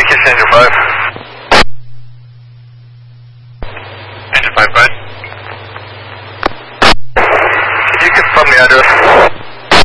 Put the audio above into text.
Kiss Angel 5. Angel 5, bud. Can you confirm the address?